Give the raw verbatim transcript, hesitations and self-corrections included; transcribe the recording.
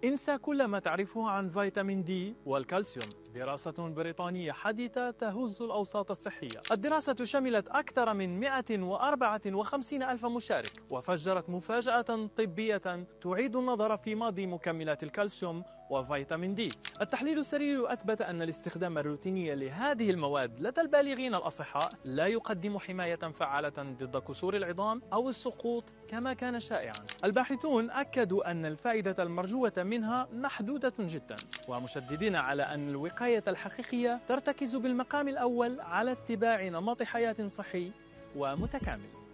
انسى كل ما تعرفه عن فيتامين دي والكالسيوم. دراسة بريطانية حديثة تهز الأوساط الصحية. الدراسة شملت أكثر من مئة وأربعة وخمسين ألف مشارك، وفجرت مفاجأة طبية تعيد النظر في ماضي مكملات الكالسيوم وفيتامين دي. التحليل السريري أثبت أن الاستخدام الروتيني لهذه المواد لدى البالغين الأصحاء لا يقدم حماية فعالة ضد كسور العظام أو السقوط كما كان شائعا. الباحثون أكدوا أن الفائدة المرجوة منها محدودة جدا، ومشددين على أن الوقاية الحقيقية ترتكز بالمقام الأول على اتباع نمط حياة صحي ومتكامل.